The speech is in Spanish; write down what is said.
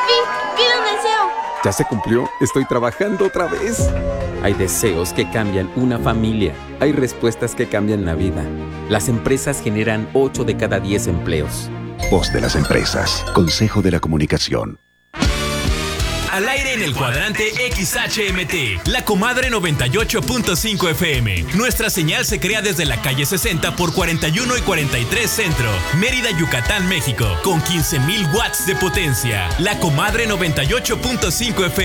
Papi, pide un deseo. ¿Ya se cumplió? Estoy trabajando otra vez. Hay deseos que cambian una familia. Hay respuestas que cambian la vida. Las empresas generan 8 de cada 10 empleos. Voz de las empresas. Consejo de la Comunicación. Al aire en el cuadrante XHMT, La Comadre 98.5 FM. Nuestra señal se crea desde la calle 60 por 41 y 43 Centro, Mérida, Yucatán, México, con 15,000 watts de potencia. La Comadre 98.5 FM.